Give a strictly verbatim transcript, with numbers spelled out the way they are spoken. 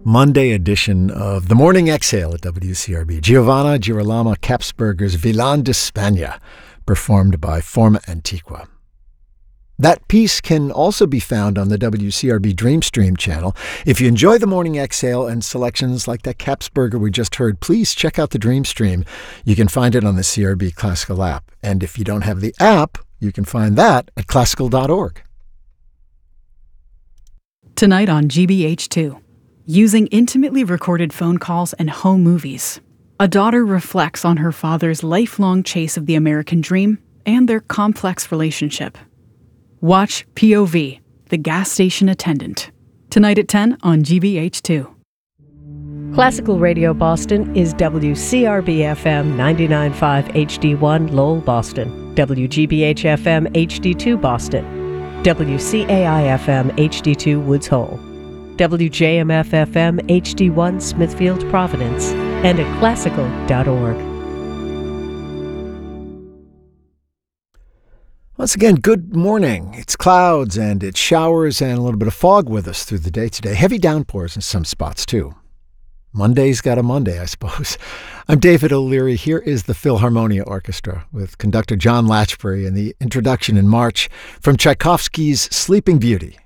Monday edition of The Morning Exhale at W C R B. Giovanna Girolamo Kapsberger's Villan d'Espagna, performed by Forma Antiqua. That piece can also be found on the W C R B Dreamstream channel. If you enjoy The Morning Exhale and selections like that Kapsberger we just heard, please check out the Dreamstream. You can find it on the C R B Classical app. And if you don't have the app, you can find that at classical dot org. Tonight on G B H two, using intimately recorded phone calls and home movies, a daughter reflects on her father's lifelong chase of the American dream and their complex relationship. Watch P O V, The Gas Station Attendant, tonight at ten on G B H two. Classical Radio Boston is W C R B F M ninety-nine point five H D one Lowell, Boston, W G B H F M H D two Boston, W C A I F M H D two Woods Hole, W J M F F M H D one Smithfield, Providence, and at classical dot org. Once again, good morning. It's clouds and it's showers and a little bit of fog with us through the day today. Heavy downpours in some spots, too. Monday's got a Monday, I suppose. I'm David O'Leary. Here is the Philharmonia Orchestra with conductor John Latchbury and the introduction in March from Tchaikovsky's Sleeping Beauty.